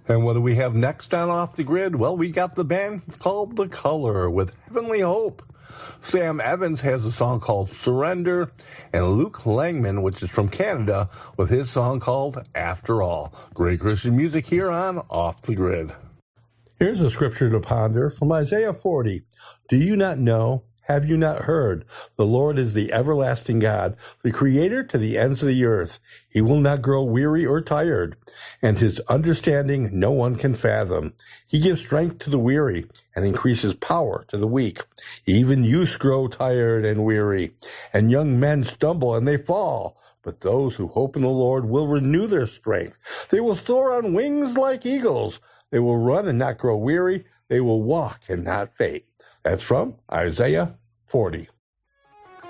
And what do we have next on Off the Grid? Well, we got the band called The Color with Heavenly Hope. Sam Evans has a song called Surrender, and Luke Langman, which is from Canada, with his song called After All. Great Christian music here on Off the Grid. Here's a scripture to ponder from Isaiah 40. Do you not know? Have you not heard? The Lord is the everlasting God, the creator to the ends of the earth. He will not grow weary or tired, and his understanding no one can fathom. He gives strength to the weary and increases power to the weak. Even youths grow tired and weary, and young men stumble and they fall. But those who hope in the Lord will renew their strength. They will soar on wings like eagles. They will run and not grow weary. They will walk and not faint. That's from Isaiah 40.